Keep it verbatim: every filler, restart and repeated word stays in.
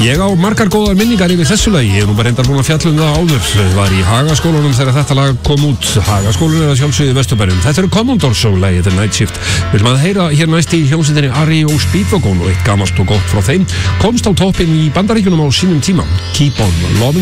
Ég á margar góðar minningar yfir þessu lagi. Ég er nú bara reyndar búin að fjalla um það áður. Var í Hagaskólanum þegar þetta lag kom út. Hagaskólan er að sjálfsögðu Vesturbænum. Þetta eru Commodore Show lagið The Night Shift. Við viljum að heyra hér næst í hljómsveitinni R E O Speedwagon og eitt gamalt og gott frá þeim komst á toppinn í Bandaríkjunum á sínum tíma. Keep on Loving